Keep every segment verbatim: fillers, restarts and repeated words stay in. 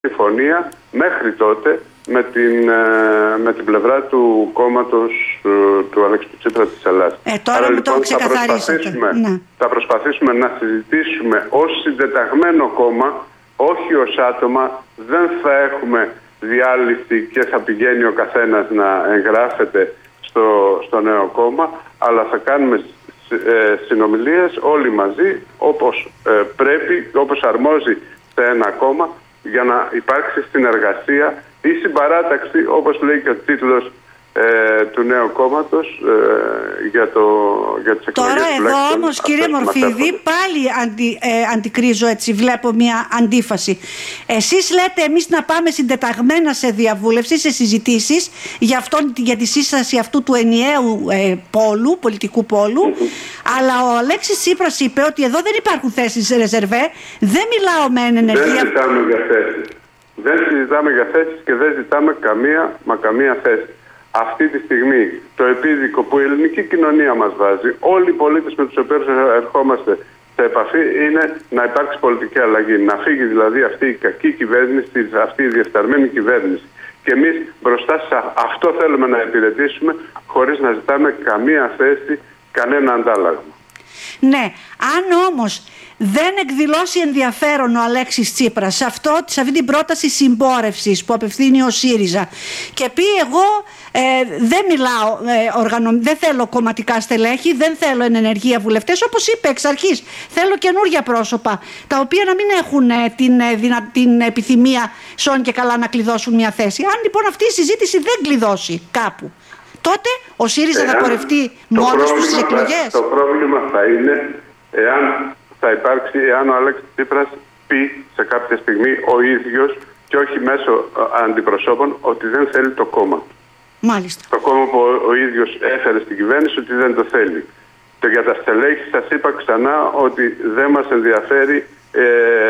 συμφωνία μέχρι τότε με την, με την πλευρά του κόμματος του Αλέξη Τσίπρα της Ελλάδας. Ε, τώρα Άρα, λοιπόν, το θα προσπαθήσουμε, ναι. θα προσπαθήσουμε να συζητήσουμε ως συντεταγμένο κόμμα, όχι ως άτομα. Δεν θα έχουμε διάλυση και θα πηγαίνει ο καθένας να εγγράφεται στο, στο νέο κόμμα, αλλά θα κάνουμε ε, συνομιλίες όλοι μαζί όπως ε, πρέπει, όπως αρμόζει σε ένα κόμμα, για να υπάρξει συνεργασία ή συμπαράταξη, όπως λέει και ο τίτλος ε, του νέου κόμματος ε, για, το, για τις εκλογές. Τώρα εδώ όμως, κύριε Μορφίδη, πάλι αντι, ε, αντικρίζω, έτσι βλέπω μια αντίφαση. Εσείς λέτε εμείς να πάμε συντεταγμένα σε διαβούλευση, σε συζητήσεις για, αυτόν, για τη σύσταση αυτού του ενιαίου ε, πόλου, πολιτικού πόλου, mm-hmm. αλλά ο Αλέξης Τσίπρας είπε ότι εδώ δεν υπάρχουν θέσεις ρεζερβέ, δεν μιλάω με ενεργεία. Δεν ζητάμε για θέσεις. Δεν συζητάμε για θέσεις και δεν ζητάμε καμία μα καμία θέση. Αυτή τη στιγμή το επίδικο που η ελληνική κοινωνία μας βάζει, όλοι οι πολίτες με τους οποίους ερχόμαστε σε επαφή, είναι να υπάρξει πολιτική αλλαγή. Να φύγει δηλαδή αυτή η κακή κυβέρνηση, αυτή η διεφθαρμένη κυβέρνηση. Και εμείς μπροστά σε αυτό θέλουμε να υπηρετήσουμε, χωρίς να ζητάμε καμία θέση, κανένα αντάλλαγμα. Ναι, αν όμως δεν εκδηλώσει ενδιαφέρον ο Αλέξης Τσίπρας σε, αυτό, σε αυτή την πρόταση συμπόρευσης που απευθύνει ο ΣΥΡΙΖΑ και πει εγώ ε, δεν μιλάω, ε, οργανω... δεν θέλω κομματικά στελέχη, δεν θέλω εν ενεργεία βουλευτές, όπως είπε εξ αρχής, θέλω καινούργια πρόσωπα τα οποία να μην έχουν ε, την, ε, δυνα... την επιθυμία σών και καλά να κλειδώσουν μια θέση. Αν λοιπόν αυτή η συζήτηση δεν κλειδώσει κάπου, τότε ο ΣΥΡΙΖΑ θα πορευτεί μόνος του στις εκλογές. Το πρόβλημα θα είναι εάν θα υπάρξει, εάν ο Αλέξης Τσίπρας πει σε κάποια στιγμή ο ίδιος και όχι μέσω αντιπροσώπων ότι δεν θέλει το κόμμα. Μάλιστα. Το κόμμα που ο, ο ίδιος έφερε στην κυβέρνηση ότι δεν το θέλει. Και για τα στελέχη σας είπα ξανά ότι δεν μας ενδιαφέρει, ε,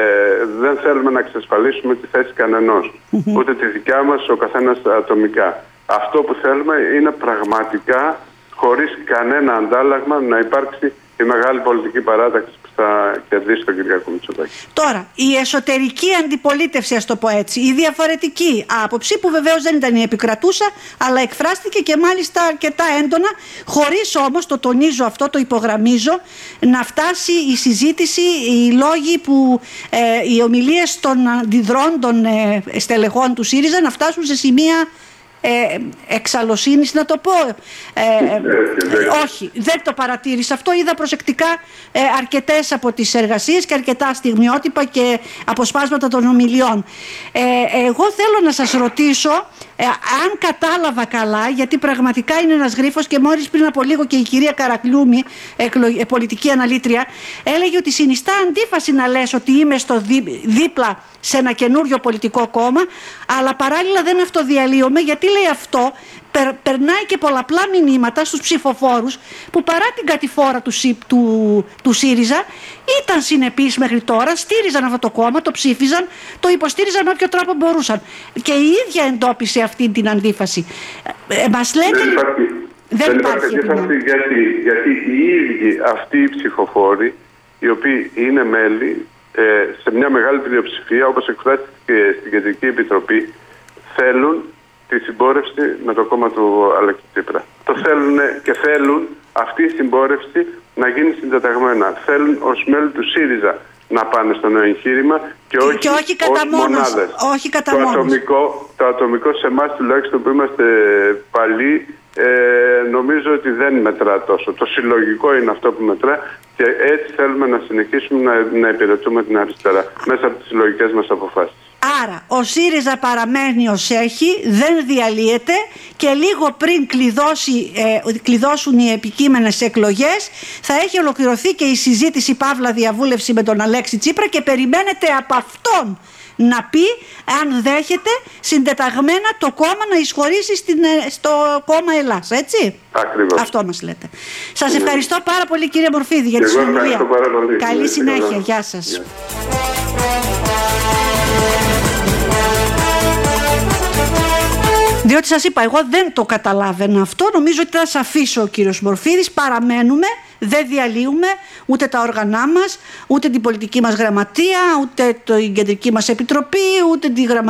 δεν θέλουμε να εξασφαλίσουμε τη θέση κανενός. Mm-hmm. Ούτε τη δικιά μας, ο καθένας ατομικά. Αυτό που θέλουμε είναι πραγματικά, χωρίς κανένα αντάλλαγμα, να υπάρξει η μεγάλη πολιτική παράταξη που θα κερδίσει τον Κυριάκο Μητσοτάκη. Τώρα, η εσωτερική αντιπολίτευση, ας το πω έτσι, η διαφορετική άποψη, που βεβαίως δεν ήταν η επικρατούσα, αλλά εκφράστηκε και μάλιστα αρκετά έντονα, χωρίς όμως, το τονίζω αυτό, το υπογραμμίζω, να φτάσει η συζήτηση, οι λόγοι που ε, οι ομιλίες των αντιδρόντων ε, στελεχών του ΣΥΡΙΖΑ να φτάσουν σε σημεία Ε, εξαλωσύνης, να το πω. Ε, ε, όχι, δεν το παρατήρησα αυτό. Είδα προσεκτικά ε, αρκετές από τις εργασίες και αρκετά στιγμιότυπα και αποσπάσματα των ομιλιών. Ε, εγώ θέλω να σας ρωτήσω, ε, αν κατάλαβα καλά, γιατί πραγματικά είναι ένας γρίφος και μόλις πριν από λίγο και η κυρία Καρακλούμη, εκλο, πολιτική αναλήτρια, έλεγε ότι συνιστά αντίφαση να λες ότι είμαι στο δί, δίπλα σε ένα καινούριο πολιτικό κόμμα, αλλά παράλληλα δεν αυτοδιαλύομαι, γιατί λέει αυτό, περ, περνάει και πολλαπλά μηνύματα στους ψηφοφόρους που παρά την κατηφόρα του, του, του ΣΥΡΙΖΑ ήταν συνεπείς μέχρι τώρα, στήριζαν αυτό το κόμμα, το ψήφιζαν, το υποστήριζαν με όποιο τρόπο μπορούσαν. Και η ίδια εντόπισε αυτή την αντίφαση. Ε, μας λέτε... Δεν υπάρχει, δεν δεν υπάρχει αντίφαση, γιατί, γιατί οι ίδιοι αυτοί οι ψηφοφόροι, οι οποίοι είναι μέλη, Ε, σε μια μεγάλη πλειοψηφία, όπως εκφράστηκε στην Κεντρική Επιτροπή, θέλουν τη συμπόρευση με το κόμμα του Αλέξη Τσίπρα. Το θέλουν και θέλουν αυτή η συμπόρευση να γίνει συντεταγμένα. Θέλουν ως μέλη του ΣΥΡΙΖΑ να πάνε στο νέο εγχείρημα και όχι, και όχι κατά ως μονάδες. Όχι κατά το, ατομικό, το ατομικό σε εμάς τουλάχιστον που είμαστε παλιοί, ε, νομίζω ότι δεν μετρά τόσο. Το συλλογικό είναι αυτό που μετρά και έτσι θέλουμε να συνεχίσουμε να, να υπηρετούμε την αριστερά μέσα από τις συλλογικές μας αποφάσεις. Άρα ο ΣΥΡΙΖΑ παραμένει ως έχει, δεν διαλύεται και λίγο πριν κλειδώσει, ε, κλειδώσουν οι επικείμενες εκλογές θα έχει ολοκληρωθεί και η συζήτηση παύλα διαβούλευση με τον Αλέξη Τσίπρα και περιμένετε από αυτόν να πει αν δέχεται συντεταγμένα το κόμμα να εισχωρήσει στην, στο κόμμα Ελλάς, έτσι. Ακριβώς. Αυτό μας λέτε. Σας ευχαριστώ πάρα πολύ, κύριε Μορφίδη, για τη συνομιλία. Καλή συνέχεια. Γεια σας. Διότι σας είπα, εγώ δεν το καταλάβαινα αυτό. Νομίζω ότι ήταν σαφής ο κύριος Μορφίδης. Παραμένουμε, δεν διαλύουμε ούτε τα όργανά μας, ούτε την πολιτική μας γραμματεία, ούτε την κεντρική μας επιτροπή, ούτε τη γραμματεία